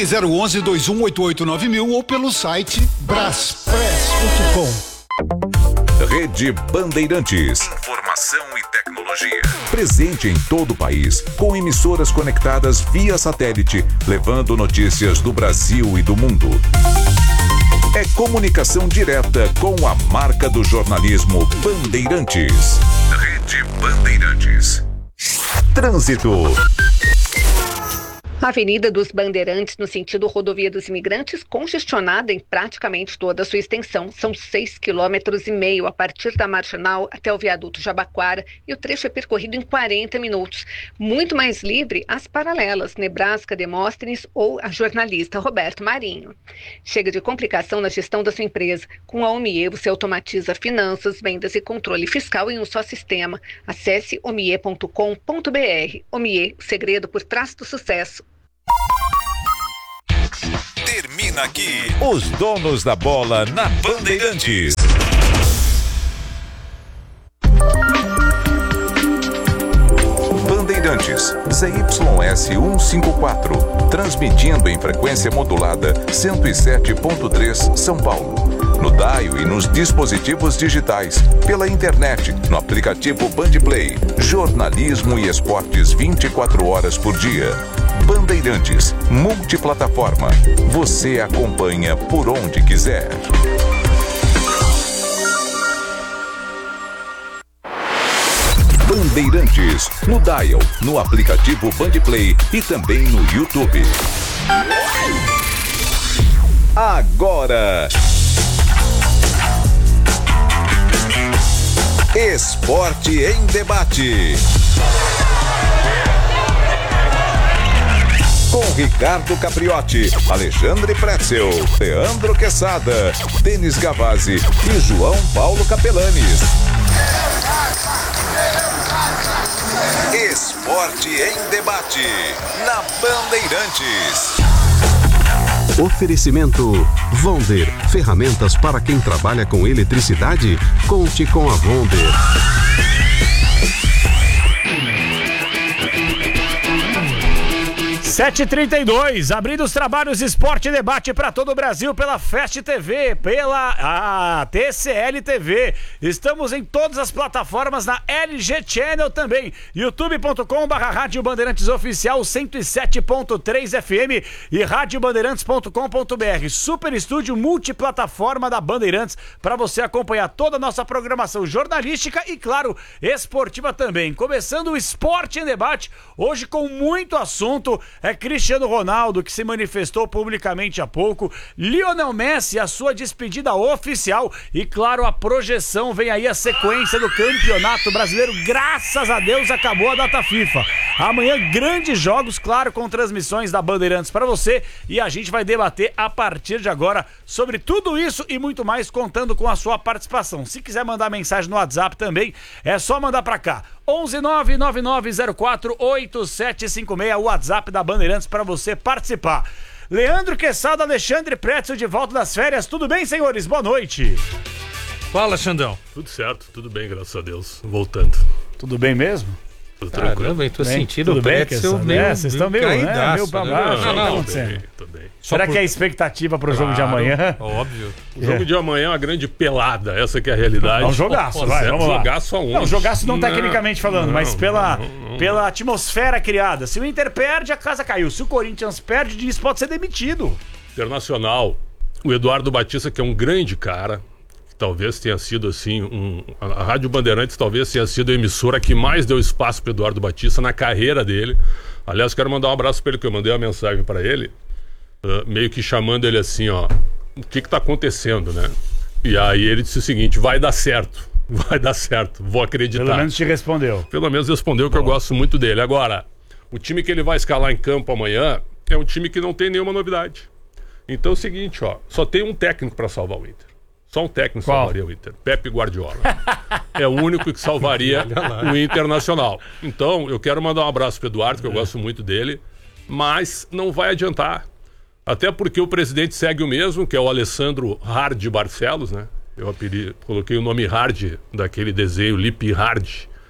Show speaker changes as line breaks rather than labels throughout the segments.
3011-2188-9000 ou pelo site braspress.com.
Rede Bandeirantes. Informação e tecnologia. Presente em todo o país, com emissoras conectadas via satélite, levando notícias do Brasil e do mundo. É comunicação direta com a marca do jornalismo Bandeirantes. Rede Bandeirantes. Trânsito.
A Avenida dos Bandeirantes, no sentido Rodovia dos Imigrantes, congestionada em praticamente toda a sua extensão. São 6,5 km a partir da Marginal até o viaduto Jabaquara e o trecho é percorrido em 40 minutos. Muito mais livre as paralelas Nebraska, Demóstenes ou a jornalista Roberto Marinho. Chega de complicação na gestão da sua empresa. Com a Omie, você automatiza finanças, vendas e controle fiscal em um só sistema. Acesse omie.com.br. Omie, o segredo por trás do sucesso.
Termina aqui os donos da bola na Bandeirantes. Bandeirantes, ZYS 154, transmitindo em frequência modulada 107.3 São Paulo. No dial e nos dispositivos digitais, pela internet, no aplicativo Bandplay, jornalismo e esportes 24 horas por dia. Bandeirantes, multiplataforma. Você acompanha por onde quiser. Bandeirantes, no dial, no aplicativo Bandplay e também no YouTube. Agora, Esporte em Debate. Com Ricardo Capriotti, Alexandre Pretzel, Leandro Quesada, Denis Gavazzi e João Paulo Capelanes. Esporte em Debate, na Bandeirantes.
Oferecimento Vonder, ferramentas para quem trabalha com eletricidade? Conte com a Vonder.
7h32, abrindo os trabalhos Esporte e Debate para todo o Brasil pela Fast TV, pela TCL TV. Estamos em todas as plataformas, na LG Channel também, youtube.com/Rádio Bandeirantes Oficial 107.3 FM e radiobandeirantes.com.br. Super estúdio multiplataforma da Bandeirantes para você acompanhar toda a nossa programação jornalística e, claro, esportiva também. Começando o Esporte em Debate, hoje com muito assunto. É Cristiano Ronaldo, que se manifestou publicamente há pouco, Lionel Messi, a sua despedida oficial e, claro, a projeção, vem aí a sequência do Campeonato Brasileiro, graças a Deus acabou a data FIFA. Amanhã grandes jogos, claro, com transmissões da Bandeirantes para você e a gente vai debater a partir de agora sobre tudo isso e muito mais, contando com a sua participação. Se quiser mandar mensagem no WhatsApp também, é só mandar para cá. 11999048756, o WhatsApp da Bandeirantes para você participar. Leandro Quesada, Alexandre Pretzel de volta das férias. Tudo bem, senhores? Boa noite.
Fala, Xandão.
Tudo certo, tudo bem, graças a Deus. Voltando.
Tudo bem mesmo?
Tudo tranquilo.
Caramba, tô sentindo
tudo
o
bem,
Pretzel meio...
Vocês estão meio pra baixo.
Tô bem.
Será que é a expectativa pro jogo de amanhã?
Óbvio. O jogo de amanhã é uma grande pelada, essa que é a realidade.
É um jogaço, vai, vamos lá.
Jogaço aonde?
Não, jogaço não tecnicamente falando, mas pela atmosfera criada. Se o Inter perde, a casa caiu. Se o Corinthians perde, diz pode ser demitido.
Internacional, o Eduardo Batista, que é um grande cara, talvez tenha sido assim, a Rádio Bandeirantes talvez tenha sido a emissora que mais deu espaço para Eduardo Batista na carreira dele. Aliás, quero mandar um abraço para ele, que eu mandei uma mensagem para ele, meio que chamando ele assim, ó, o que tá acontecendo, né? E aí ele disse o seguinte: vai dar certo, vou acreditar.
Pelo menos te respondeu.
Pelo menos respondeu. Que eu gosto muito dele. Agora, o time que ele vai escalar em campo amanhã é um time que não tem nenhuma novidade. Então é o seguinte, ó, só tem um técnico para salvar o Inter. Só um técnico salvaria o Inter. Pepe Guardiola. É o único que salvaria o Internacional. Então, eu quero mandar um abraço pro Eduardo, que eu gosto muito dele, mas não vai adiantar. Até porque o presidente segue o mesmo, que é o Alessandro Hard Barcelos, né? Eu coloquei o nome Hard daquele desenho Lip Hard.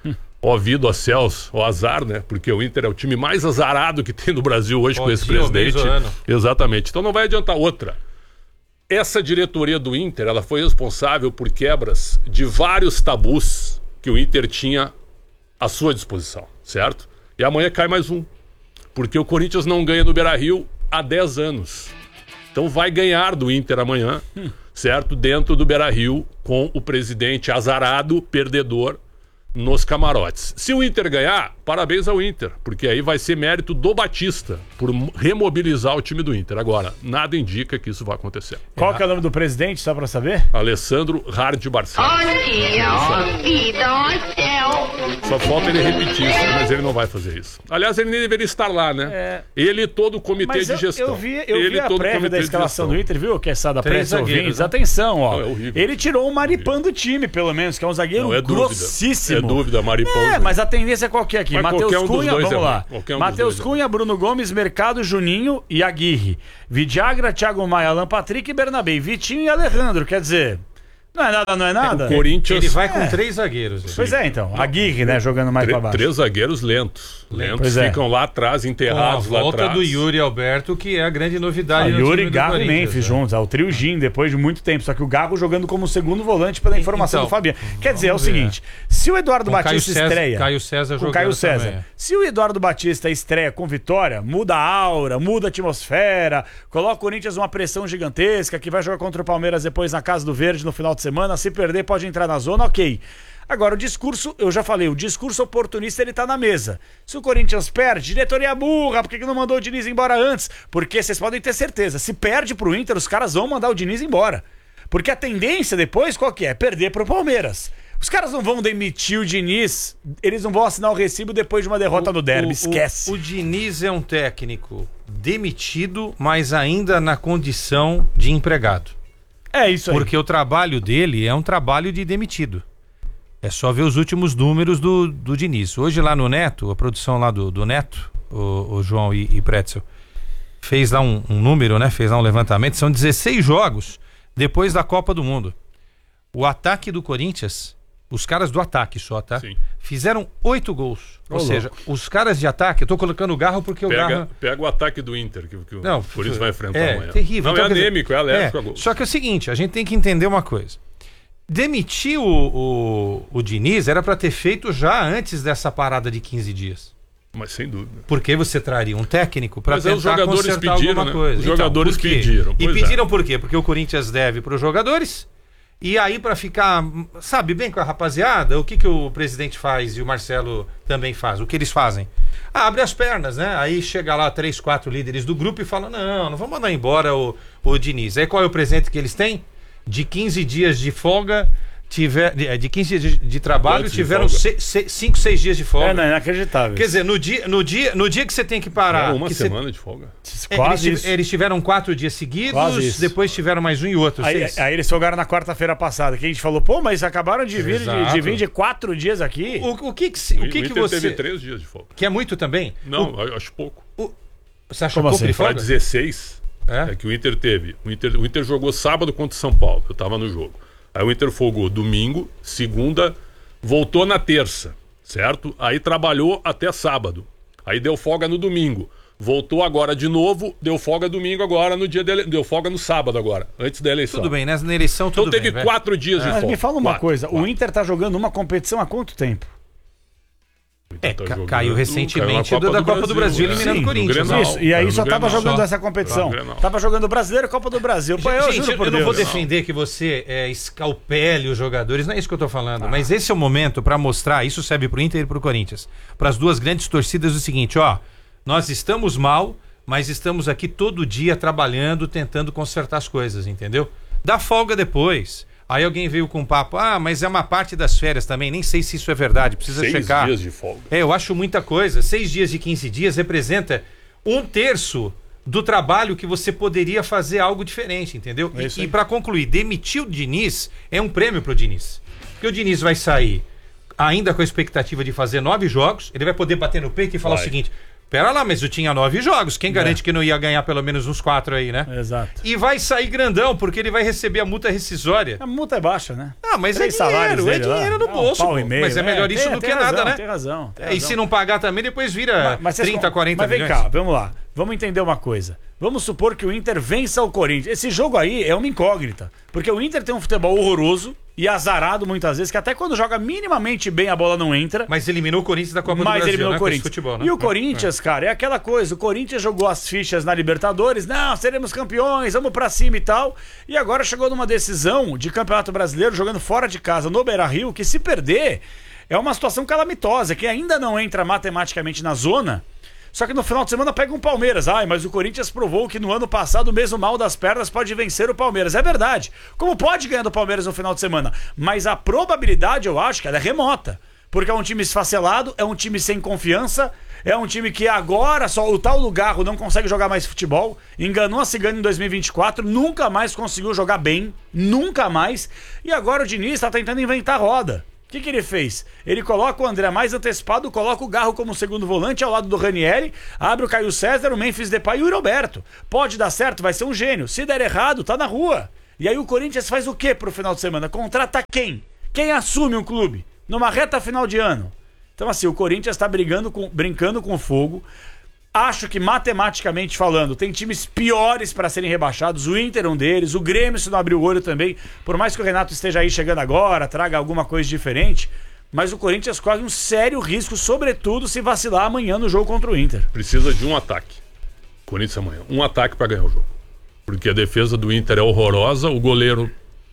ó vida, ó céus, ó azar, né? Porque o Inter é o time mais azarado que tem no Brasil hoje com esse presidente. Exatamente. Então não vai adiantar outra. Essa diretoria do Inter, ela foi responsável por quebras de vários tabus que o Inter tinha à sua disposição, certo? E amanhã cai mais um. Porque o Corinthians não ganha no Beira-Rio há 10 anos. Então vai ganhar do Inter amanhã, certo? Dentro do Beira-Rio, com o presidente azarado, perdedor, nos camarotes. Se o Inter ganhar, parabéns ao Inter, porque aí vai ser mérito do Batista por remobilizar o time do Inter. Agora, nada indica que isso vai acontecer.
Qual que é o nome do presidente, só pra saber?
Alessandro Hard Barcelos. Só falta ele repetir isso, mas ele não vai fazer isso. Aliás, ele nem deveria estar lá, né? Ele e todo o comitê de gestão.
Eu vi a prévia da escalação do Inter, viu? Que essa da prévia ouvintes.
Né?
Atenção, ó.
Não, é horrível.
Ele tirou o Maripã do time, pelo menos, que é um zagueiro grossíssimo.
Dúvida, Maripã.
Mas a tendência é qual que é aqui? Matheus Cunha, vamos lá. Matheus Cunha, Bruno Gomes, Mercado, Juninho e Aguirre. Vidiagra, Thiago Maia, Alan Patrick e Bernabé. Vitinho e Alejandro, quer dizer... Não é nada, não é nada?
O Corinthians...
Ele vai com 3 zagueiros.
Pois é, então. Aguirre, né, jogando mais pra baixo.
3 zagueiros lentos. Ficam lá atrás, enterrados lá atrás.
Com a volta do Yuri Alberto, que é a grande novidade no
Yuri,
time do
Garro e
Corinthians,
Memphis juntos. O trio Gin, depois de muito tempo. Só que o Garro jogando como segundo volante pela informação do Fabiano. Quer dizer, é o seguinte, se o Eduardo Batista estreia...
Caio César jogando
Caio César.
também.
Se o Eduardo Batista estreia com vitória, muda a aura, muda a atmosfera, coloca o Corinthians numa pressão gigantesca, que vai jogar contra o Palmeiras depois na Casa do Verde no final de semana. Se perder, pode entrar na zona, ok. Agora, o discurso, eu já falei, o discurso oportunista, ele tá na mesa. Se o Corinthians perde, diretoria burra, por que não mandou o Diniz embora antes? Porque vocês podem ter certeza, se perde pro Inter, os caras vão mandar o Diniz embora. Porque a tendência depois, qual que é? Perder pro Palmeiras. Os caras não vão demitir o Diniz, eles não vão assinar o recibo depois de uma derrota no derby, esquece.
O Diniz é um técnico demitido, mas ainda na condição de empregado.
É isso aí.
Porque o trabalho dele é um trabalho de demitido. É só ver os últimos números do Diniz. Hoje lá no Neto, a produção lá do Neto, o João e Pretzel, fez lá um número, né? Fez lá um levantamento. São 16 jogos depois da Copa do Mundo. O ataque do Corinthians, os caras do ataque só, tá?
Sim.
Fizeram 8 gols. Ou seja, os caras de ataque, eu tô colocando o Garro porque o Garro...
Pega o ataque do Inter, que
não,
por isso vai enfrentar amanhã.
É terrível.
Não,
então,
é anêmico, é alérgico a gol.
Só que é o seguinte, a gente tem que entender uma coisa. Demitir o Diniz era para ter feito já antes dessa parada de 15 dias.
Mas sem dúvida.
Porque você traria um técnico para tentar
os jogadores
consertar
pediram,
alguma
né?
coisa.
Os jogadores
por quê?
pediram.
E pediram por quê? Porque o Corinthians deve para os jogadores. E aí, para ficar, sabe, bem com a rapaziada, o que o presidente faz e o Marcelo também faz? O que eles fazem? Abre as pernas, né? Aí chega lá 3, 4 líderes do grupo e fala: não vamos mandar embora o Diniz. Aí qual é o presente que eles têm? De 15 dias de folga, de 15 dias de trabalho, tiveram 5, 6 dias de folga.
Não, é inacreditável.
Quer dizer, no dia que você tem que parar...
Uma semana de folga.
Eles tiveram 4 dias seguidos, depois tiveram mais um e outro.
Aí eles folgaram na quarta-feira passada, que a gente falou, pô, mas acabaram de vir de 4 dias aqui.
O que você...
teve 3 dias de folga.
Que é muito também?
Não, eu acho pouco.
Você acha pouco de folga?
Para 16, é que o Inter teve. O Inter jogou sábado contra o São Paulo, eu tava no jogo. Aí o Inter folgou domingo, segunda, voltou na terça, certo? Aí trabalhou até sábado. Aí deu folga no domingo. Voltou agora de novo, deu folga domingo agora, deu folga no sábado agora, antes da eleição.
Tudo bem, né? Na eleição tudo
bem. Então teve 4 dias de folga.
Mas me fala uma coisa, o Inter tá jogando uma competição há quanto tempo?
Caiu recentemente da Copa do Brasil, eliminando o Corinthians.
Isso, e aí só tava jogando essa competição. Tava jogando Brasileiro e Copa do Brasil. Pô,
eu não vou defender que você escalpele os jogadores, não é isso que eu tô falando. Mas esse é o momento para mostrar, isso serve pro Inter e pro Corinthians, para as duas grandes torcidas, o seguinte, ó, nós estamos mal, mas estamos aqui todo dia trabalhando, tentando consertar as coisas, entendeu? Dá folga depois. Aí alguém veio com um papo, mas é uma parte das férias também, nem sei se isso é verdade, precisa checar.
6 dias de folga.
Eu acho muita coisa. 6 dias de 15 dias representa 1/3 do trabalho que você poderia fazer algo diferente, entendeu? E para concluir, demitir o Diniz é um prêmio pro Diniz. Porque o Diniz vai sair ainda com a expectativa de fazer 9 jogos, ele vai poder bater no peito e falar o seguinte: Pera lá, mas eu tinha 9 jogos. Quem garante que não ia ganhar pelo menos uns 4 aí, né?
Exato.
E vai sair grandão, porque ele vai receber a multa rescisória.
A multa é baixa, né?
Ah, mas
3
é
salários
dinheiro
dele lá.
no bolso.
Pau
Pô.
e meio,
Mas é melhor isso do que
razão,
nada, né?
Tem razão.
E se não pagar também, depois vira 30, 40
Mas vem
milhões.
cá, vamos lá. Vamos entender uma coisa. Vamos supor que o Inter vença o Corinthians. Esse jogo aí é uma incógnita. Porque o Inter tem um futebol horroroso e azarado muitas vezes, que até quando joga minimamente bem a bola não entra.
Mas eliminou o Corinthians da Copa do
Mas
Brasil,
eliminou
né?
o Corinthians.
Futebol, né?
E o Corinthians, cara, é aquela coisa. O Corinthians jogou as fichas na Libertadores. Não, seremos campeões, vamos pra cima e tal. E agora chegou numa decisão de Campeonato Brasileiro, jogando fora de casa no Beira-Rio, que se perder é uma situação calamitosa, que ainda não entra matematicamente na zona. Só que no final de semana pega um Palmeiras. Ai, mas o Corinthians provou que no ano passado, mesmo mal das pernas, pode vencer o Palmeiras. É verdade. Como pode ganhar do Palmeiras no final de semana? Mas a probabilidade, eu acho que ela é remota. Porque é um time esfacelado, é um time sem confiança, é um time que agora, só o tal do Garro não consegue jogar mais futebol. Enganou a Cigana em 2024, nunca mais conseguiu jogar bem. Nunca mais. E agora o Diniz tá tentando inventar roda. O que ele fez? Ele coloca o André mais antecipado, coloca o Garro como segundo volante ao lado do Ranieri, abre o Caio César, o Memphis Depay e o Roberto. Pode dar certo, vai ser um gênio. Se der errado, tá na rua. E aí o Corinthians faz o quê pro final de semana? Contrata quem? Quem assume um clube? Numa reta final de ano. Então assim, o Corinthians tá brincando com fogo. Acho que matematicamente falando, tem times piores para serem rebaixados. O Inter é um deles, o Grêmio, se não abrir o olho também. Por mais que o Renato esteja aí chegando agora, traga alguma coisa diferente. Mas o Corinthians corre um sério risco, sobretudo se vacilar amanhã no jogo contra o Inter.
Precisa de um ataque. Corinthians amanhã. Um ataque para ganhar o jogo. Porque a defesa do Inter é horrorosa, o goleiro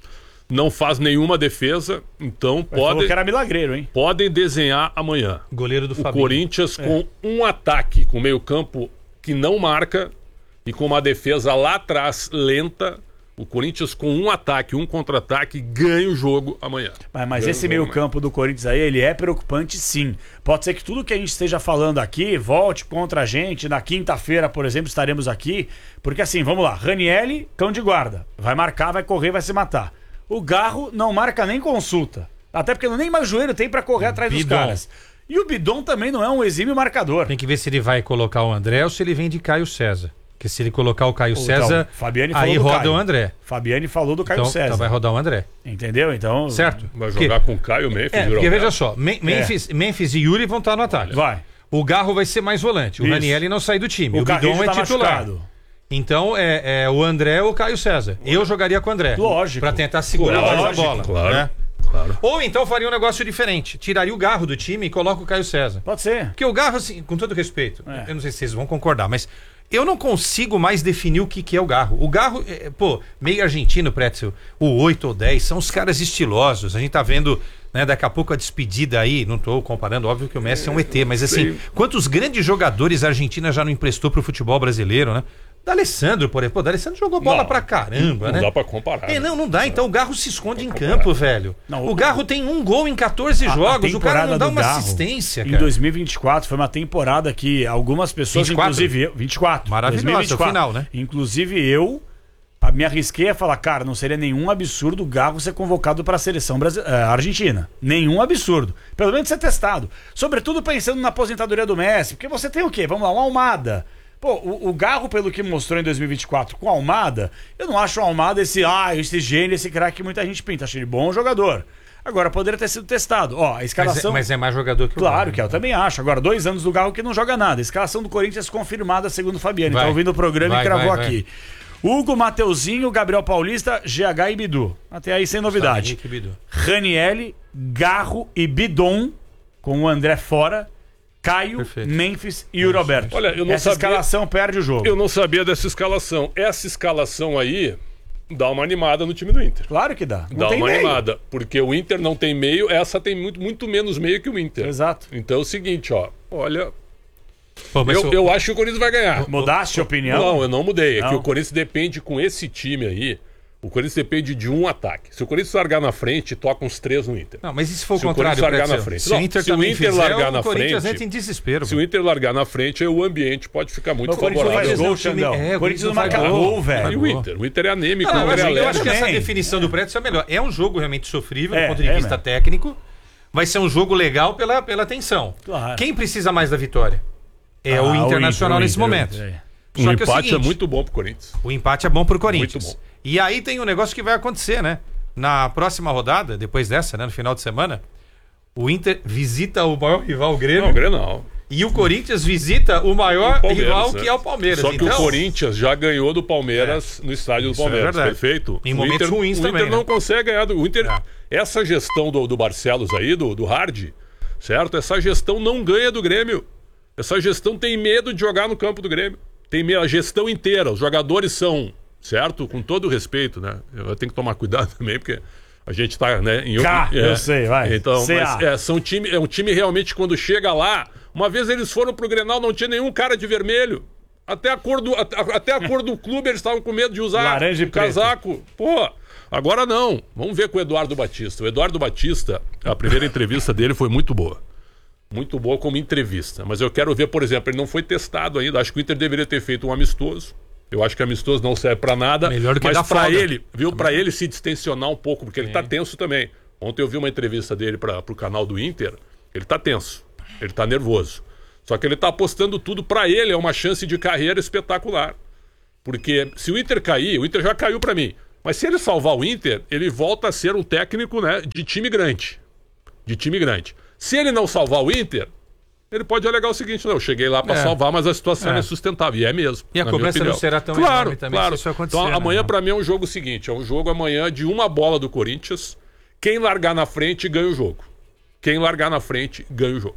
não faz nenhuma defesa, então
Falou que era milagreiro, hein?
podem desenhar amanhã.
Goleiro do
O
Fabinho.
Corinthians com um ataque, com meio campo que não marca e com uma defesa lá atrás lenta. O Corinthians com um ataque, um contra-ataque, ganha o jogo amanhã.
Mas esse meio campo do Corinthians aí, ele é preocupante sim. Pode ser que tudo que a gente esteja falando aqui volte contra a gente. Na quinta-feira, por exemplo, estaremos aqui. Porque assim, vamos lá. Ranieri, cão de guarda. Vai marcar, vai correr, vai se matar. O Garro não marca nem consulta. Até porque nem mais joelho tem pra correr atrás dos caras. E o Bidon também não é um exímio marcador.
Tem que ver se ele vai colocar o André ou se ele vem de Caio César. Porque se ele colocar o Caio César,
Fabiane
aí
falou do
roda
Caio.
o André.
Fabiane falou do Caio
Então,
César.
então vai rodar o André.
Entendeu? Então.
Certo?
Vai jogar com Caio, Memphis e
Porque
Roberto.
veja só, Memphis e Yuri vão estar no ataque.
Vai.
O Garro vai ser mais volante. O
Isso.
Ranieri não sai do time. O
Carrilho
Bidon é
tá
titular.
machucado.
Então é o André ou o Caio César. Eu jogaria com o André.
Lógico.
Pra tentar segurar mais a bola.
Claro.
Né?
Claro.
Ou então faria um negócio diferente. Tiraria o Garro do time e coloca o Caio César.
Pode ser.
Porque o Garro, assim, com todo respeito, eu não sei se vocês vão concordar, mas eu não consigo mais definir o que é o Garro. O Garro, meio argentino, Pretzel, o 8 ou 10, são os caras estilosos. A gente tá vendo, né, daqui a pouco a despedida aí, não tô comparando, óbvio que o Messi é um ET, mas assim, quantos grandes jogadores a Argentina já não emprestou pro futebol brasileiro, né? D'Alessandro, por exemplo. D'Alessandro jogou bola pra caramba, né?
Não dá pra comparar. né?
Não dá. Então o Garro se esconde em campo, velho.
Não,
o Garro tem um gol em 14 jogos. O cara não dá
do
uma
Garro,
assistência,
Em
cara.
2024 foi uma temporada que algumas pessoas,
24?
inclusive 24.
Maravilhosa,
2024.
o final, né?
Inclusive me arrisquei a falar, cara, não seria nenhum absurdo o Garro ser convocado para a seleção argentina. Nenhum absurdo. Pelo menos ser testado. Sobretudo pensando na aposentadoria do Messi. Porque você tem o quê? Vamos lá, uma Almada. Pô, o Garro, pelo que mostrou em 2024 com a Almada, eu não acho o Almada esse gênio, esse craque que muita gente pinta. Achei ele bom jogador. Agora, poderia ter sido testado. Ó, a escalação...
Mas é mais jogador que o
Claro
Garro.
que é, eu também acho. Agora, 2 anos do Garro que não joga nada. A escalação do Corinthians confirmada, segundo o Fabiano. Tá ouvindo o programa e cravou aqui. Hugo, Mateuzinho, Gabriel Paulista, GH e Bidu. Até aí sem novidade. Ranieri, Garro e Bidon, com o André fora, Caio,
Perfeito.
Memphis e o Roberto.
Olha, eu não
Essa
sabia-
escalação perde o jogo.
Eu não sabia dessa escalação. Essa escalação aí dá uma animada no time do Inter.
Claro que dá. Não
Dá
tem
uma
meio.
animada. Porque o Inter não tem meio, essa tem muito menos meio que o Inter.
Exato.
Então é o seguinte, ó. Olha,
Pô, mas
eu acho que o Corinthians vai ganhar.
Mudaste a opinião?
Não, eu não mudei. É
Não.
que o Corinthians depende com esse time aí. O Corinthians depende de um ataque. Se o Corinthians largar na frente, toca uns 3 no Inter.
Não, mas e se for o
Se o
contrário,
Corinthians largar
Pretzel?
na frente?
Se o
Não,
Inter
se o
também
Inter
fizer,
largar na
o Corinthians
frente-
entra em desespero.
Se o Inter largar na frente, aí o ambiente pode ficar muito
O Corinthians não
favorável.
faz gol,
o time-
Xandão.
é,
O Corinthians não marca gol,
E
velho.
o Inter? O Inter é anêmico, o
Não,
Inter é
mas eu
alegre.
acho que essa
também.
definição do Pretzel é melhor. É um jogo realmente sofrível
É,
do ponto de vista
mesmo.
técnico. Vai ser um jogo legal pela tensão.
Claro.
Quem precisa mais da vitória? é o Internacional nesse momento.
O
Só que
empate
é
é muito bom pro Corinthians.
O empate é bom pro Corinthians.
Muito bom.
E aí tem um negócio que vai acontecer, né? Na próxima rodada, depois dessa, né? No final de semana, o Inter visita o maior rival, o Grêmio.
Não, o Grenal.
E o Corinthians visita o maior rival,
né?
que é o Palmeiras.
Só que
então,
o Corinthians já ganhou do Palmeiras no estádio do
Isso é
Palmeiras.
verdade.
Perfeito.
Em momentos ruins
o
também,
Inter não
né?
consegue ganhar do Inter. Essa gestão do Barcelos aí, do Hard, certo? Essa gestão não ganha do Grêmio. Essa gestão tem medo de jogar no campo do Grêmio. Tem medo, a gestão inteira. Os jogadores são, certo? Com todo o respeito, né? Eu tenho que tomar cuidado também, porque a gente tá, né?
Eu sei, vai.
Então,
CA.
mas é um time realmente, quando chega lá. Uma vez eles foram pro Grenal, não tinha nenhum cara de vermelho. Até a cor do clube eles estavam com medo de usar
Laranja e preto.
casaco. Pô, agora não. Vamos ver com o Eduardo Batista. O Eduardo Batista, a primeira entrevista dele foi muito boa. Muito boa como entrevista. Mas eu quero ver, por exemplo, ele não foi testado ainda. Acho que o Inter deveria ter feito um amistoso. Eu acho que amistoso não serve pra nada.
Melhor do que
mas
dar
pra
folga.
ele, viu? Pra ele se distensionar um pouco, porque ele tá tenso também. Ontem eu vi uma entrevista dele pro canal do Inter. Ele tá tenso. Ele tá nervoso. Só que ele tá apostando tudo pra ele. É uma chance de carreira espetacular. Porque se o Inter cair, o Inter já caiu pra mim. Mas se ele salvar o Inter, ele volta a ser um técnico, né, de time grande. De time grande. Se ele não salvar o Inter, ele pode alegar o seguinte: não, eu cheguei lá pra salvar, mas a situação é insustentável. E é mesmo.
E a
na minha
cobrança
opinião.
não será tão
claro,
enorme também
claro.
se isso acontecer.
Então,
né?
amanhã pra mim é um jogo seguinte: é um jogo amanhã de uma bola do Corinthians. Quem largar na frente ganha o jogo. Quem largar na frente ganha o jogo.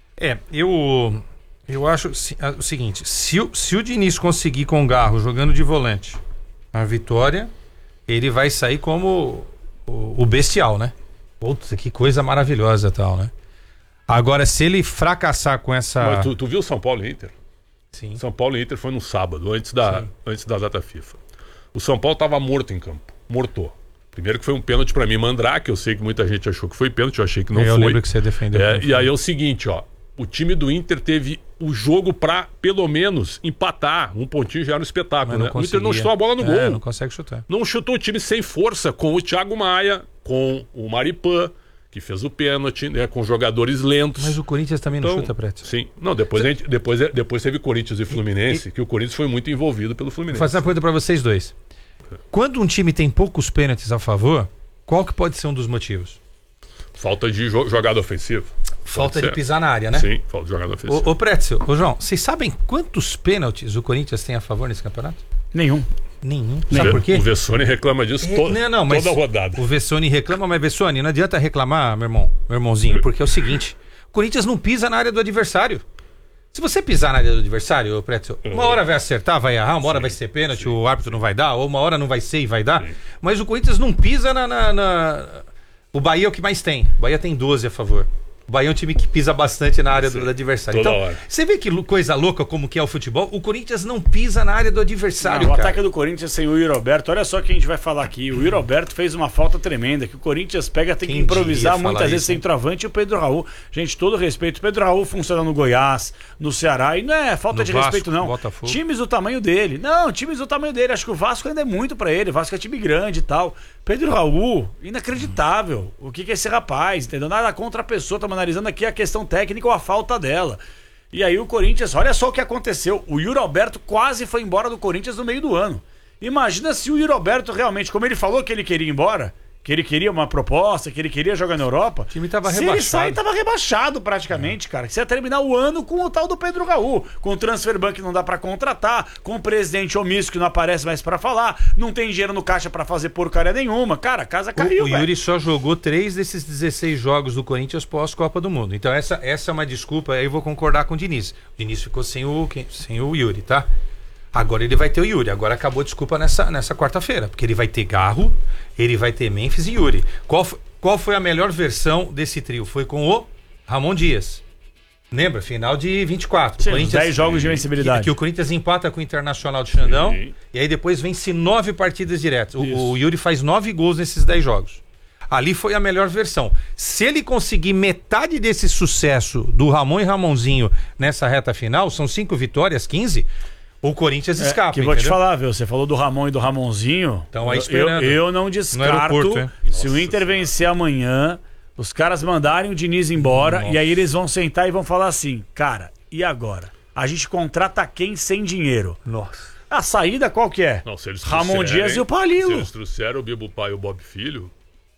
Eu acho o seguinte: se o Diniz conseguir com o Garro jogando de volante a vitória, ele vai sair como o bestial, né? Putz, que coisa maravilhosa tal, né? Agora, se ele fracassar com essa...
Mas tu viu São Paulo e Inter?
Sim.
São Paulo e Inter foi no sábado, antes da data FIFA. O São Paulo tava morto em campo. Mortou. Primeiro que foi um pênalti pra mim, Mandrake. Eu sei que muita gente achou que foi pênalti, eu achei que não foi.
Eu lembro que você defendeu.
E aí é o seguinte, ó. O time do Inter teve o jogo pra, pelo menos, empatar. Um pontinho já era um espetáculo, né? O Inter não chutou a bola no gol.
Não consegue chutar.
Não chutou o time sem força, com o Thiago Maia, com o Maripan, que fez o pênalti, né? Com jogadores lentos.
Mas o Corinthians também não chuta, Preto.
Sim. Não, depois teve Corinthians e Fluminense, que o Corinthians foi muito envolvido pelo Fluminense.
Vou fazer uma pergunta pra vocês dois. Quando um time tem poucos pênaltis a favor, qual que pode ser um dos motivos?
Falta de jogada ofensiva.
Falta de pisar na área, né?
Sim, falta de jogada ofensiva.
Ô Pretzel, João, vocês sabem quantos pênaltis o Corinthians tem a favor nesse campeonato?
Nenhum.
Nenhum. Sabe por quê?
O Vessone reclama disso
mas
toda rodada.
O Vessone reclama, mas Vessone, não adianta reclamar, meu irmãozinho, porque é o seguinte: o Corinthians não pisa na área do adversário. Se você pisar na área do adversário, Pretzel, uma hora vai acertar, vai errar, uma hora vai ser pênalti, o árbitro não vai dar, ou uma hora não vai ser e vai dar. Mas o Corinthians não pisa O Bahia é o que mais tem. O Bahia tem 12 a favor. O Bahia é um time que pisa bastante na área do adversário.
Toda
Então,
hora.
você vê que coisa louca como que é o futebol? O Corinthians não pisa na área do adversário,
O
cara.
ataque do Corinthians sem o Yuri Alberto, olha só o que a gente vai falar aqui. O Yuri Alberto fez uma falta tremenda, que o Corinthians tem que
Quem
improvisar
diria
muitas
falar
vezes
isso, hein?
centroavante e o Pedro Raul. Gente, todo respeito. O Pedro Raul funciona no Goiás, no Ceará, e não é falta
No
de
Vasco,
respeito, não.
Botafogo.
Times do tamanho dele. Não, times do tamanho dele. Acho que o Vasco ainda é muito pra ele. O Vasco é time grande e tal. Pedro Raul, inacreditável. O que é esse rapaz? Entendeu? Nada contra a pessoa. Estamos analisando aqui a questão técnica ou a falta dela. E aí o Corinthians, olha só o que aconteceu. O Yuri Alberto quase foi embora do Corinthians no meio do ano. Imagina se o Yuri Alberto realmente, como ele falou que ele queria ir embora, que ele queria uma proposta, que ele queria jogar na Europa. O
time tava
se
rebaixado.
ele sair, tava rebaixado praticamente, cara. Que você ia terminar o ano com o tal do Pedro Raul. Com o transfer ban que não dá pra contratar, com o presidente omisso que não aparece mais pra falar, não tem dinheiro no caixa pra fazer porcaria nenhuma. Cara, a casa caiu,
O Yuri só jogou 3 desses 16 jogos do Corinthians pós-Copa do Mundo. Então essa é uma desculpa, aí eu vou concordar com o Diniz. O Diniz ficou sem o Yuri, tá? Agora ele vai ter o Yuri. Agora acabou a desculpa nessa quarta-feira. Porque ele vai ter Garro, ele vai ter Memphis e Yuri. Qual foi a melhor versão desse trio? Foi com o Ramon Dias. Lembra? Final de 24.
Sim, 10 jogos de vencibilidade.
Que o Corinthians empata com o Internacional de Xandão.
Sim.
E aí depois vence 9 partidas diretas. O Yuri faz 9 gols nesses 10 jogos. Ali foi a melhor versão. Se ele conseguir metade desse sucesso do Ramon e Ramonzinho nessa reta final, são 5 vitórias, 15... O Corinthians escapa,
que vou te falar, viu? Você falou do Ramon e do Ramonzinho.
Então aí esperando.
Eu não descarto. Se o Inter vencer amanhã, os caras mandarem o Diniz embora e aí eles vão sentar e vão falar assim, cara, e agora? a gente contrata quem sem dinheiro?
Nossa.
A saída qual que é?
Não, se eles
Ramon
trouxerem-
Dias e o
Se
Palilo.
eles trouxeram o Bibo Pai e o Bob Filho,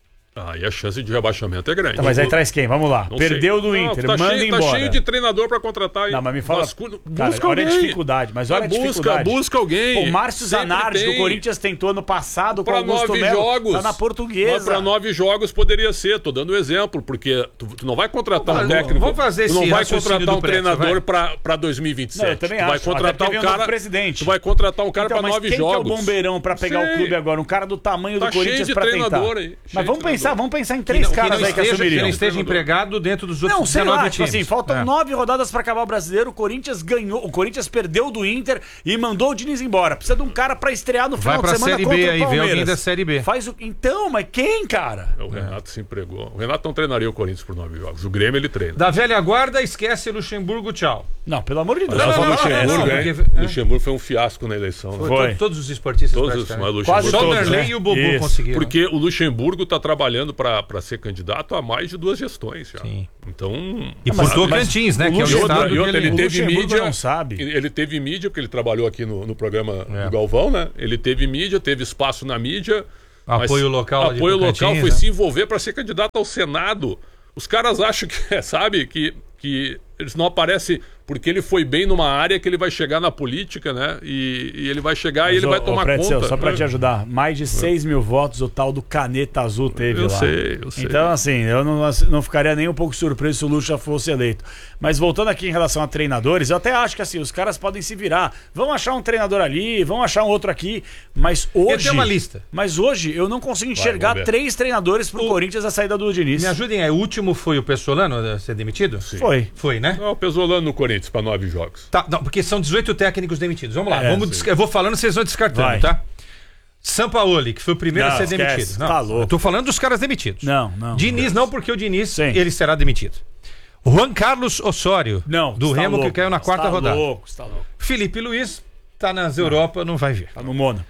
aí a chance de rebaixamento é grande.
Tá, mas aí traz quem? Vamos lá.
Não
Perdeu
sei.
do
Não,
Inter,
tá
manda
cheio,
embora.
Tá cheio de treinador pra contratar aí.
Não, mas me fala.
Busca
Cara, olha a
alguém.
dificuldade, mas olha a dificuldade.
Busca alguém.
O Márcio
Sempre
Zanardi, que o
tem.
Corinthians tentou ano passado com o
Pra
Augusto
9
Melo,
jogos.
tá na Portuguesa.
Mas pra 9 jogos poderia ser. Tô dando um exemplo, porque tu não vai contratar um técnico.
Vamos fazer
tu não
esse
vai
raciocínio
contratar
do
um
Prédio,
treinador
vai.
pra 2027.
Não, eu também
tu vai
acho,
contratar
até porque
um
vem um
cara.
novo presidente.
Tu vai contratar um cara
Então,
pra
mas
9
quem
jogos.
que é o bombeirão pra pegar
Sei.
o clube agora? Um cara do tamanho
Tá
do Corinthians
cheio de
pra tentar.
treinador aí, cheio
Mas
de
vamos
treinador.
pensar em três caras aí que
que
assumiriam.
não esteja empregado dentro dos outros
Não, sei
19
lá, tipo
times.
assim, faltam
É.
9 rodadas pra acabar o Brasileiro, o Corinthians ganhou, o Corinthians perdeu do Inter e mandou o Diniz embora. Precisa de um cara pra estrear no
Vai
final
pra
de semana
Série
contra
B
o
aí, vê
Palmeiras.
alguém da Série B.
Faz o... Então, mas quem, cara?
O Renato se empregou. O Renato não treinaria o Corinthians por 9 jogos. O Grêmio ele treina.
Da velha guarda, esquece Luxemburgo, tchau.
Não, pelo amor de Deus.
Não,
nós
não,
vamos
não,
tirar
não,
essa.
não,
Luxemburgo,
porque-
hein? Luxemburgo foi um fiasco na eleição. Né?
Foi.
Todos os esportistas
Todos os,
praticamente.
mas
Quase
Luxemburgo.
Só o
todos,
Derlei
né?
e o Bobo
Isso.
conseguiram.
Porque o Luxemburgo tá trabalhando pra ser candidato há mais de 2 gestões já.
Sim.
Então.
E por Tocantins, né? Que é o
E outra,
estado
e outra,
que
ele
o
teve
Luxemburgo
mídia.
não sabe.
Ele teve mídia, porque ele trabalhou aqui no programa
É.
do Galvão, né? Ele teve mídia, teve espaço na mídia.
Apoio
mas
local lá de
Apoio local
Tocantins,
foi
né?
se envolver para ser candidato ao Senado. Os caras acham que, sabe, que eles não aparecem porque ele foi bem numa área que ele vai chegar na política, né? E ele vai chegar e ele vai tomar
Pretzel,
conta.
só pra te ajudar, mais de 6 mil votos o tal do Caneta Azul teve
Eu
lá.
sei.
Então, assim, eu não ficaria nem um pouco surpreso se o Lucha fosse eleito. Mas voltando aqui em relação a treinadores, eu até acho que assim, os caras podem se virar. Vão achar um treinador ali, vão achar um outro aqui, mas hoje...
Eu tenho uma lista.
Mas hoje eu não consigo enxergar
vamos ver.
3 treinadores pro Corinthians a saída do Diniz.
Me ajudem aí, o último foi o Pessolano a ser demitido? Sim.
Foi.
Foi, né?
Não, o Pesolano no Corinthians para 9 jogos.
Tá, não, porque são 18 técnicos demitidos. Vamos lá,
É,
eu vou falando, vocês vão descartando,
Vai.
tá? Sampaoli, que foi o primeiro
Não,
a ser
esquece,
demitido. Não,
tá louco.
eu tô falando dos caras demitidos.
Não.
Diniz não, porque o Diniz,
Sim.
ele será demitido. Juan Carlos Osório,
Não,
do
você tá
Remo,
louco,
que caiu na quarta
tá
rodada.
Louco, você tá louco.
Felipe Luiz, tá nas Europa, não vai vir.
Tá no mono.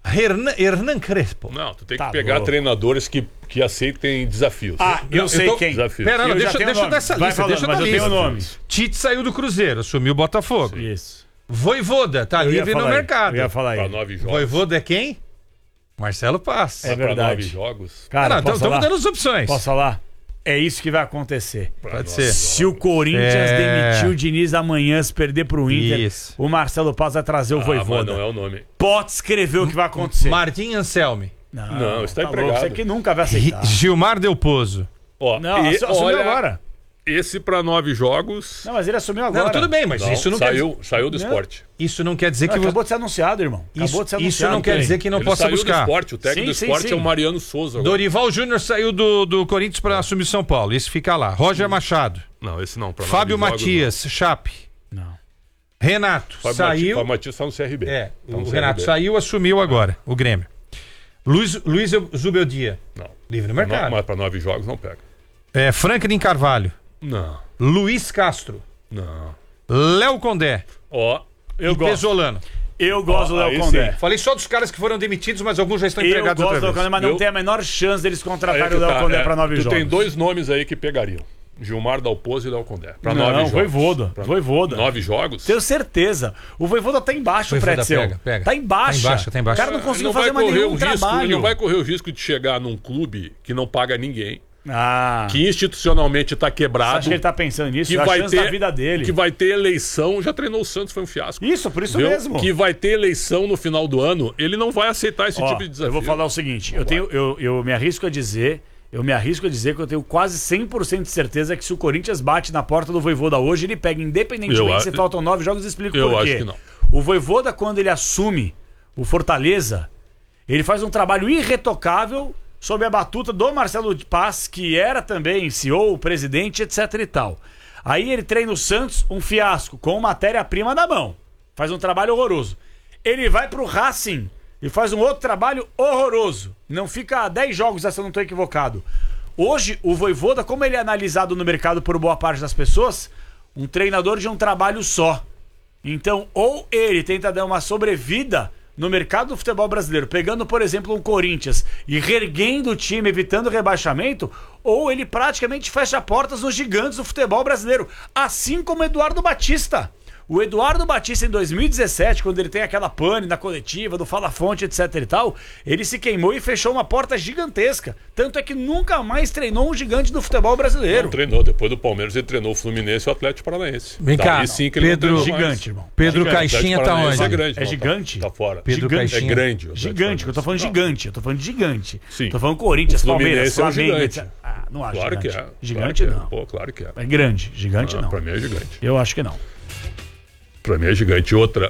Hernan Crespo.
Não, tu tem
Tá
que pegar
louco.
treinadores que aceitem desafios.
Ah, eu
eu
sei
tô-
quem.
Desafio.
Pera, não,
Eu já
deixa
tenho
eu
o nome.
dar essa
Vai
lista,
falando,
deixa eu
mas
dar
eu tenho
lista.
o nome.
Tite saiu do Cruzeiro, assumiu o Botafogo.
Isso.
Voivoda, tá
Eu ia
livre no
falar aí,
mercado.
Eu ia falar
Para
aí.
9 jogos.
Voivoda é quem? Marcelo Paz.
É
Para
verdade.
9 jogos.
Cara, posso
estamos
falar?
dando as opções.
Posso falar? É isso que vai acontecer.
Pode ser.
Se o Corinthians demitir o Diniz amanhã, se perder pro Inter,
Isso.
o Marcelo Paz vai trazer o
Ah, mas
Voivoda.
não é o nome.
Pode escrever o que vai acontecer.
Martim Anselmi.
Não, está
louco,
empregado.
Você que nunca vai aceitar.
Gilmar Del Pozo.
Ó,
Não,
e,
assumiu
olha,
agora.
esse para 9 jogos.
Não, mas ele assumiu agora.
Não, tudo bem, mas
Não,
isso não
saiu do esporte.
isso não quer dizer
Não,
que
acabou de ser anunciado, irmão. Acabou de ser anunciado.
isso não quer dizer que não
Ele
possa
saiu do
buscar.
esporte. O técnico
Sim,
do
sim,
esporte
sim.
é o Mariano Souza. Agora.
Dorival Júnior saiu do Corinthians para assumir São Paulo. Esse fica lá. Roger Machado.
Não, esse não. Pra
Fábio
9 jogos,
Matias, Chape.
Não.
Renato,
não.
saiu.
Fábio Matias está no CRB.
É,
Tá
o
no
Renato
CRB.
saiu, assumiu agora, o Grêmio. Luiz Zubeldia,
Não.
livre no mercado.
Mas para 9 jogos não pega.
Franklin Carvalho.
Não.
Luiz Castro.
Não.
Léo Condé.
Ó.
Eu
e
gosto.
Pesolano.
Eu gosto do
Aí
Léo Condé.
sim.
Falei só dos caras que foram demitidos, mas alguns já estão
Eu
empregados
gosto do
outra
Léo Condé,
vez.
mas não
Eu-
tem a menor chance deles
Aí é
contratarem
que
o Léo
tá,
Condé pra 9
tu
jogos.
tem 2 nomes aí que pegariam. Gilmar Dalpozo e Léo Condé. Pra
Não,
9 jogos.
Voivoda. Voivoda.
9 jogos?
Tenho certeza. O Voivoda tá embaixo,
Voivoda
Pretzel.
pega.
Tá embaixo.
Tá embaixo.
O cara não conseguiu
Não vai
fazer mais
correr
nenhum
o risco,
trabalho.
ele não vai correr o risco de chegar num clube que não paga ninguém,
Ah,
que institucionalmente está
você
quebrado,
acha que ele tá pensando nisso?
que
É a
vai
chance
ter
da vida dele.
que vai ter eleição, já treinou o Santos, foi um fiasco.
Isso, por isso
Viu?
mesmo.
Que vai ter eleição no final do ano, ele não vai aceitar esse
Ó,
tipo de desafio.
eu vou falar o seguinte, eu me arrisco a dizer que eu tenho quase 100% de certeza que se o Corinthians bate na porta do Voivoda hoje, ele pega independentemente se faltam 9 jogos, explico
eu
por quê.
acho que não.
O Voivoda, quando ele assume o Fortaleza, ele faz um trabalho irretocável sob a batuta do Marcelo Paz, que era também CEO, presidente, etc e tal. Aí ele treina o Santos, um fiasco, com matéria-prima na mão. Faz um trabalho horroroso. Ele vai pro Racing e faz um outro trabalho horroroso. Não fica a 10 jogos, se eu não estou equivocado. Hoje, o Voivoda, como ele é analisado no mercado por boa parte das pessoas, um treinador de um trabalho só. Então, ou ele tenta dar uma sobrevida no mercado do futebol brasileiro, pegando, por exemplo, um Corinthians e reerguendo o time, evitando o rebaixamento, ou ele praticamente fecha portas nos gigantes do futebol brasileiro, assim como Eduardo Batista. O Eduardo Batista, em 2017, quando ele tem aquela pane na coletiva, do Fala Fonte, etc e tal, ele se queimou e fechou uma porta gigantesca. Tanto é que nunca mais treinou um gigante do futebol brasileiro.
Não treinou. Depois do Palmeiras, ele treinou o Fluminense e o Atlético Paranaense.
Vem cá,
Daí sim que ele
Pedro,
não treinou mais.
Gigante, irmão.
Pedro
Gigante.
Caixinha tá onde?
É grande.
É gigante?
Tá fora.
Pedro
Gigante.
Caixinha.
É grande. o
Gigante, que eu tô falando gigante. Eu tô falando de gigante.
Sim.
Tô falando Corinthians,
O
Palmeiras,
Fluminense é um
Flamengo,
gigante.
etc. Ah, não acho
Claro que
gigante.
é.
Gigante
claro que
não.
É. Pô, claro que é.
É grande. Gigante não.
Pra mim é gigante.
Eu acho que não.
Pra mim é gigante. Outra,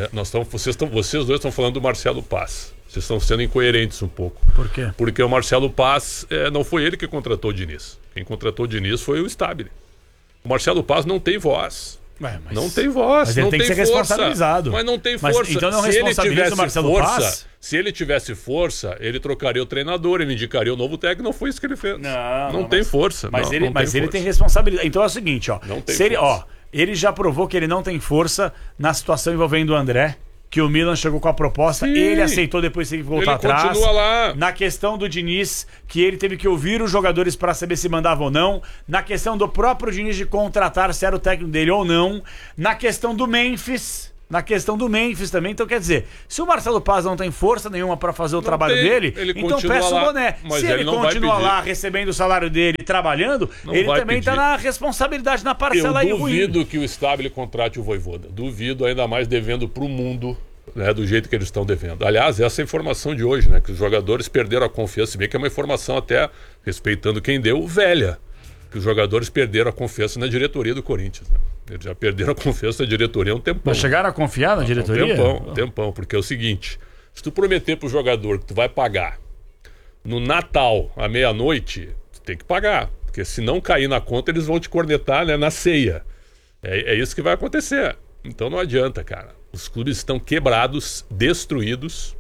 vocês dois estão falando do Marcelo Paz. Vocês estão sendo incoerentes um pouco.
Por quê?
Porque o Marcelo Paz não foi ele que contratou o Diniz. Quem contratou o Diniz foi o Stabile. O Marcelo Paz não tem voz.
Ué, mas...
Não tem voz,
Mas ele
não
tem
tem
que ser
força.
responsabilizado.
Mas não tem
Mas
força.
então não
Se ele
responsabiliza
tivesse
o Marcelo
força,
Paz?
se ele tivesse força, ele trocaria o treinador, ele indicaria o novo técnico. Não foi isso que ele fez. Não tem força.
Mas
não,
ele,
não
mas
tem
ele
força.
tem responsabilidade. Então é o seguinte, ó.
Não tem
Se ele,
força.
ele já provou que ele não tem força na situação envolvendo o André, que o Milan chegou com a proposta,
Sim.
ele aceitou, depois teve que voltar
Ele
atrás.
continua lá.
Na questão do Diniz, que ele teve que ouvir os jogadores para saber se mandava ou não. Na questão do próprio Diniz de contratar se era o técnico dele ou não. Na questão do Memphis. Na questão do Memphis também. Então, quer dizer, se o Marcelo Paz não tem força nenhuma para fazer o trabalho
tem.
dele,
Ele
então
continua
peça o
lá,
boné.
mas
Se
ele
ele
não vai
continua
pedir.
lá recebendo o salário dele e trabalhando,
Não
ele
vai
também tá
pedir.
na responsabilidade na parcela aí
Eu
ruim.
duvido que o Stabile contrate o Vojvoda. Duvido, ainda mais devendo pro mundo, né, do jeito que eles estão devendo. Aliás, essa é a informação de hoje, né? Que os jogadores perderam a confiança, se bem que é uma informação até, respeitando quem deu, velha. Que os jogadores perderam a confiança na diretoria do Corinthians, né? Eles já perderam a confiança na diretoria há um tempão.
Mas chegaram a confiar na diretoria?
Um tempão, porque é o seguinte, se tu prometer pro jogador que tu vai pagar no Natal, à meia-noite, tu tem que pagar. Porque se não cair na conta, eles vão te cornetar, né, na ceia. É isso que vai acontecer. Então não adianta, cara. Os clubes estão quebrados, destruídos,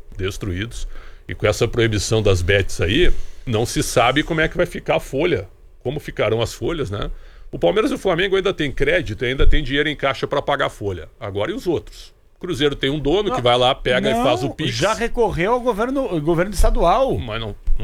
e com essa proibição das bets aí, não se sabe como é que vai ficar a folha, como ficarão as folhas, né? O Palmeiras e o Flamengo ainda tem crédito, ainda tem dinheiro em caixa para pagar a folha. Agora e os outros? O Cruzeiro tem um dono que vai lá, pega e faz o Pix.
Já recorreu ao governo estadual.
Mas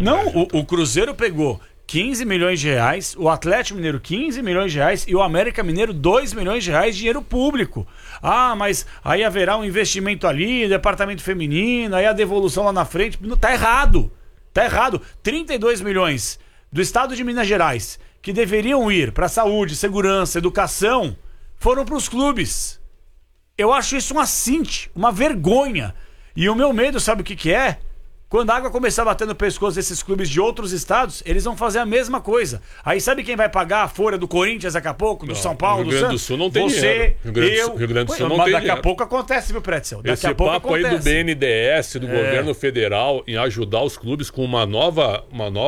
o Cruzeiro pegou 15 milhões de reais, o Atlético Mineiro 15 milhões de reais e o América Mineiro 2 milhões de reais de dinheiro público. Ah, mas aí haverá um investimento ali, departamento feminino, aí a devolução lá na frente. Não, tá errado. Tá errado. 32 milhões do estado de Minas Gerais, que deveriam ir para saúde, segurança, educação, foram para os clubes. Eu acho isso um assinte, uma vergonha. E o meu medo, sabe o que é? Quando a água começar a bater no pescoço desses clubes de outros estados, eles vão fazer a mesma coisa. Aí sabe quem vai pagar a folha do Corinthians daqui a pouco, do São Paulo,
Rio Grande do Sul não tem dinheiro. Rio Grande do Sul não tem
daqui
dinheiro.
a pouco acontece, viu, Pretzel? Daqui
Esse
a pouco
papo aí
acontece.
do BNDES, do governo federal, em ajudar os clubes com uma nova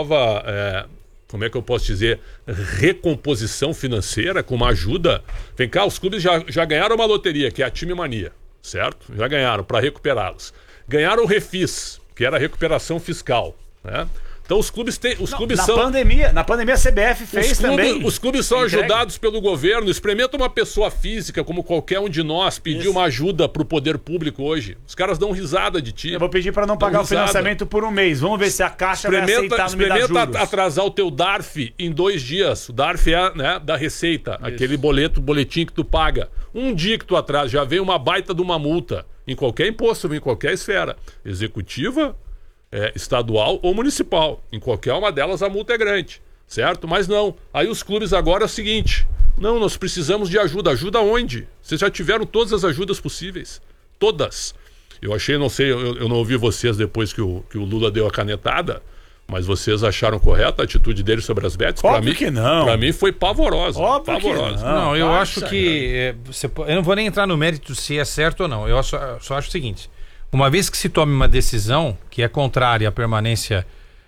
como é que eu posso dizer, recomposição financeira, com uma ajuda. Vem cá, os clubes já ganharam uma loteria, que é a Time Mania, certo? Já ganharam, para recuperá-los. Ganharam o Refis, que era a recuperação fiscal, né? Então os clubes têm.
Na pandemia a CBF fez também.
Os clubes são ajudados pelo governo. Experimenta uma pessoa física, como qualquer um de nós, pedir uma ajuda pro poder público hoje. Os caras dão risada de ti.
Eu vou pedir para não pagar o financiamento por um mês. Vamos ver se a Caixa vai aceitar no me dar juros.
Experimenta atrasar o teu DARF em 2 dias. O DARF é, né, da Receita. Isso. Aquele boletim que tu paga. Um dia que tu atrasa, já vem uma baita de uma multa. Em qualquer imposto, em qualquer esfera. Executiva, estadual ou municipal. Em qualquer uma delas a multa é grande, certo? Mas não. Aí os clubes agora é o seguinte: não, nós precisamos de ajuda. Ajuda onde? Vocês já tiveram todas as ajudas possíveis. Todas. Eu achei, não sei, eu não ouvi vocês depois que o Lula deu a canetada, mas vocês acharam correta a atitude dele sobre as bets?
Óbvio que não.
Pra mim foi pavorosa.
Óbvio
pavorosa.
que
não, eu acho que... eu não vou nem entrar no mérito se é certo ou não. Eu só acho o seguinte: uma vez que se tome uma decisão que é contrária à permanência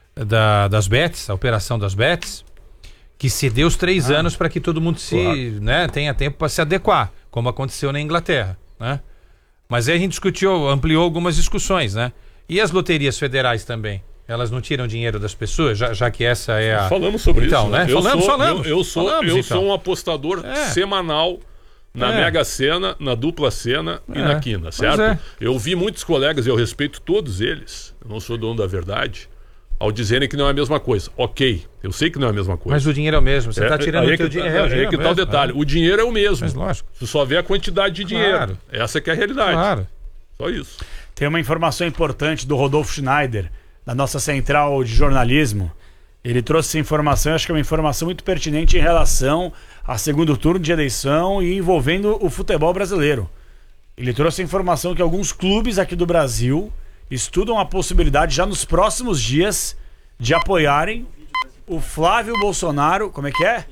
das bets, a operação das bets, que se dê os 3 anos para que todo mundo tenha tempo para se adequar, como aconteceu na Inglaterra, né? Mas aí a gente ampliou algumas discussões, né? E as loterias federais também? Elas não tiram dinheiro das pessoas, já que essa é a...
Falamos sobre
então,
isso,
né? Falamos.
Eu sou um apostador semanal na Mega Sena, na Dupla Sena e na Quina, certo? Eu vi muitos colegas, eu respeito todos eles, eu não sou dono da verdade, ao dizerem que não é a mesma coisa. Ok, eu sei que não é a mesma coisa.
Mas o dinheiro é o mesmo. Você está tirando o teu dinheiro.
Aí que tá o detalhe. O dinheiro é o mesmo.
Mas lógico.
Tu só vê a quantidade de dinheiro. Essa que é a realidade.
Claro.
Só isso.
Tem uma informação importante do Rodolfo Schneider, da nossa central de jornalismo. Ele trouxe essa informação, acho que é uma informação muito pertinente em relação ao segundo turno de eleição e envolvendo o futebol brasileiro. Ele trouxe a informação que alguns clubes aqui do Brasil estudam a possibilidade, já nos próximos dias, de apoiarem o Flávio Bolsonaro. Como é que é?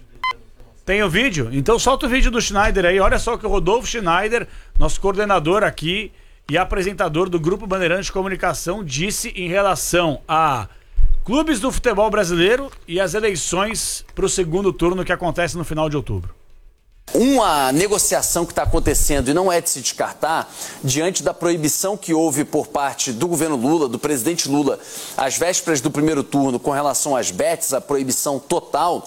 Tem o vídeo? Então solta o vídeo do Schneider aí. Olha só o que o Rodolfo Schneider, nosso coordenador aqui e apresentador do Grupo Bandeirantes de Comunicação, disse em relação a clubes do futebol brasileiro e as eleições para o segundo turno que acontece no final de outubro.
Uma negociação que está acontecendo e não é de se descartar, diante da proibição que houve por parte do governo Lula, do presidente Lula, às vésperas do primeiro turno com relação às bets, a proibição total,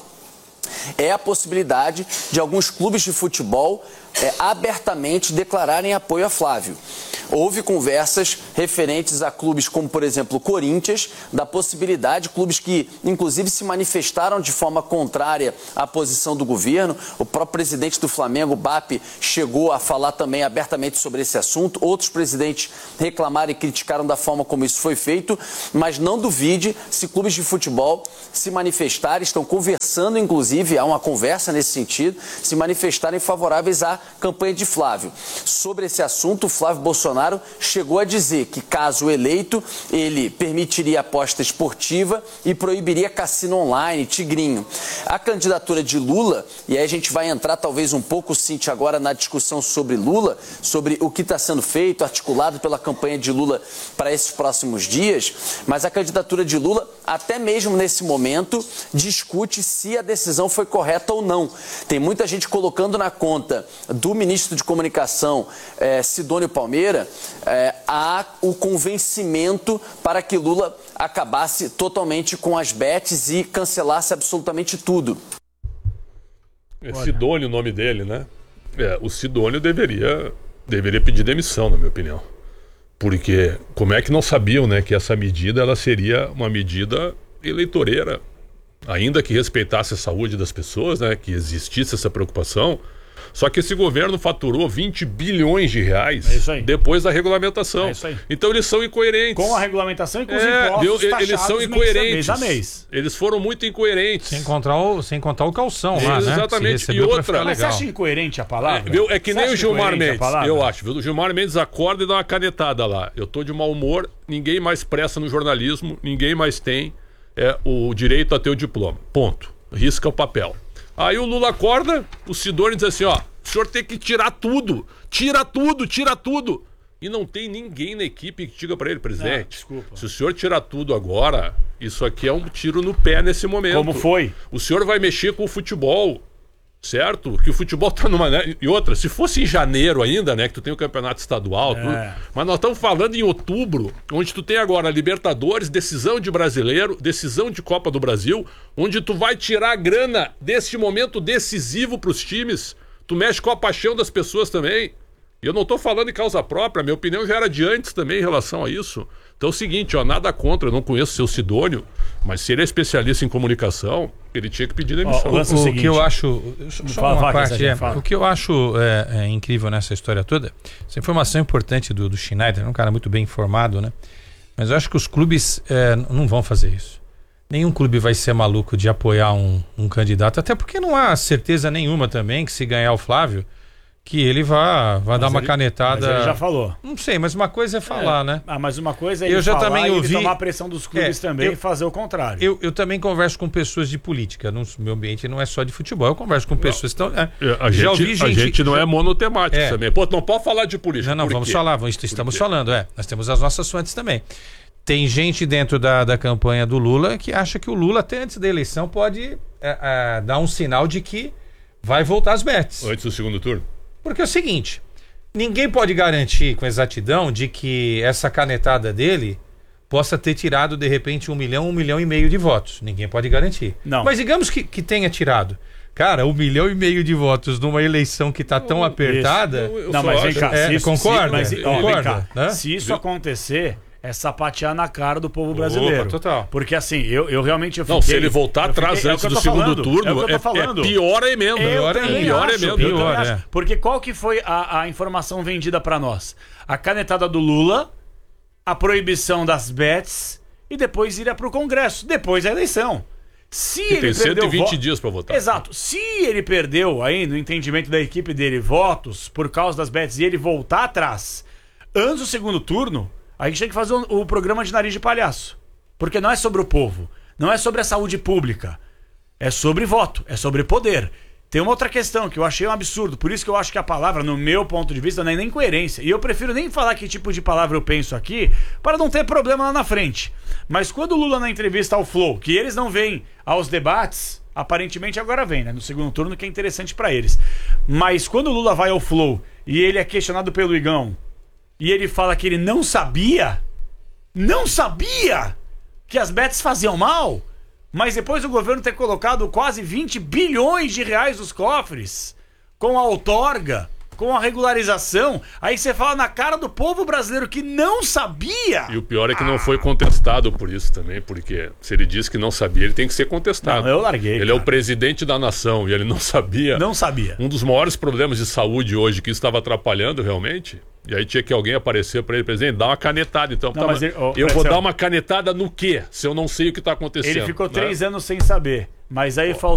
é a possibilidade de alguns clubes de futebol abertamente declararem apoio a Flávio. Houve conversas referentes a clubes como, por exemplo, o Corinthians, da possibilidade, clubes que inclusive se manifestaram de forma contrária à posição do governo. O próprio presidente do Flamengo, BAP, chegou a falar também abertamente sobre esse assunto. Outros presidentes reclamaram e criticaram da forma como isso foi feito, mas não duvide se clubes de futebol se manifestarem, estão conversando, inclusive, há uma conversa nesse sentido, se manifestarem favoráveis à campanha de Flávio. Sobre esse assunto, o Flávio Bolsonaro chegou a dizer que, caso eleito, ele permitiria aposta esportiva e proibiria cassino online, tigrinho. A candidatura de Lula, e aí a gente vai entrar talvez um pouco, Cíntia, agora na discussão sobre Lula, sobre o que está sendo feito, articulado pela campanha de Lula para esses próximos dias, mas a candidatura de Lula, até mesmo nesse momento, discute se a decisão foi correta ou não. Tem muita gente colocando na conta do ministro de Comunicação, Sidônio Palmeira, há o convencimento para que Lula acabasse totalmente com as bets e cancelasse absolutamente tudo.
É Sidônio o nome dele, né? O Sidônio deveria pedir demissão, na minha opinião. Porque como é que não sabiam, né, que essa medida ela seria uma medida eleitoreira, ainda que respeitasse a saúde das pessoas, né, que existisse essa preocupação. Só que esse governo faturou 20 bilhões de reais depois da regulamentação. Então eles são incoerentes.
Com a regulamentação e com os impostos
eles são incoerentes.
Mês a mês.
Eles foram muito incoerentes.
Sem contar o calção lá, né?
Exatamente. E outra...
Mas você acha incoerente a palavra?
É que nem o Gilmar Mendes, eu acho. Viu? O Gilmar Mendes acorda e dá uma canetada lá. Eu tô de mau humor, ninguém mais presta no jornalismo, ninguém mais tem o direito a ter o diploma. Ponto. Risca o papel. Aí o Lula acorda, o Sidônio diz assim, ó, o senhor tem que tirar tudo. Tira tudo, tira tudo. E não tem ninguém na equipe que diga pra ele, presidente, se o senhor tirar tudo agora, isso aqui é um tiro no pé nesse momento.
Como foi?
O senhor vai mexer com o futebol, certo? Que o futebol tá numa... E outra, se fosse em janeiro ainda, né, que tu tem o campeonato estadual, tudo, mas nós estamos falando em outubro, onde tu tem agora Libertadores, decisão de Brasileiro, decisão de Copa do Brasil, onde tu vai tirar a grana desse momento decisivo pros times. Tu mexe com a paixão das pessoas também. E eu não tô falando em causa própria, minha opinião já era de antes também em relação a isso. Então é o seguinte, ó, nada contra, eu não conheço o seu Sidônio, mas se ele é especialista em comunicação, ele tinha que pedir demissão.
O que eu acho... O que eu acho incrível nessa história toda, essa informação importante do Schneider, é um cara muito bem informado, né? Mas eu acho que os clubes não vão fazer isso. Nenhum clube vai ser maluco de apoiar um candidato, até porque não há certeza nenhuma também que se ganhar o Flávio, que ele vai dar uma canetada.
Mas ele já falou.
Não sei, mas uma coisa é falar, né?
Mas uma coisa é ele tomar a pressão dos clubes também e fazer o contrário.
Eu também converso com pessoas de política. No meu ambiente não é só de futebol. Eu converso com pessoas que estão...
A gente não é monotemático também. Pô, não pode falar de política.
Não, vamos falar. Estamos falando, Nós temos as nossas fontes também. Tem gente dentro da campanha do Lula que acha que o Lula, até antes da eleição, pode dar um sinal de que vai voltar às bets.
Antes do segundo turno?
Porque é o seguinte, ninguém pode garantir com exatidão de que essa canetada dele possa ter tirado, de repente, 1 milhão, 1,5 milhão de votos. Ninguém pode garantir.
Não.
Mas digamos que tenha tirado. Cara, 1,5 milhão de votos numa eleição que está tão apertada...
Mas vem cá,
concorda?
Se isso acontecer, é sapatear na cara do povo brasileiro.
Total.
Porque assim, eu realmente
Não, se ele voltar atrás antes do segundo turno, é pior a emenda. Pior a emenda.
Porque qual que foi a informação vendida pra nós? A canetada do Lula, a proibição das bets e depois ir pro Congresso, depois da eleição. Se
ele tem 120 dias pra votar.
Exato. Se ele perdeu aí, no entendimento da equipe dele, votos por causa das bets e ele voltar atrás antes do segundo turno, a gente tem que fazer o programa de nariz de palhaço. Porque não é sobre o povo, não é sobre a saúde pública, é sobre voto, é sobre poder. Tem uma outra questão que eu achei um absurdo, por isso que eu acho que a palavra, no meu ponto de vista, não é nem coerência. E eu prefiro nem falar que tipo de palavra eu penso aqui, para não ter problema lá na frente. Mas quando o Lula, na entrevista ao Flow, que eles não vêm aos debates, aparentemente agora vem, né? No segundo turno, que é interessante para eles. Mas quando o Lula vai ao Flow e ele é questionado pelo Igão, e ele fala que ele não sabia que as bets faziam mal, mas depois do governo ter colocado quase 20 bilhões de reais nos cofres, com a outorga, com a regularização, aí você fala na cara do povo brasileiro que não sabia.
E o pior é que não foi contestado por isso também, porque se ele disse que não sabia, ele tem que ser contestado.
Não, eu larguei.
Ele é o presidente da nação e ele não sabia.
Não sabia.
Um dos maiores problemas de saúde hoje que isso estava atrapalhando realmente. E aí tinha que alguém aparecer para ele, presidente, dá uma canetada. Então,
não, mas
eu vou dar uma canetada no quê? Se eu não sei o que está acontecendo.
Ele ficou 3 anos sem saber. Mas aí faltou.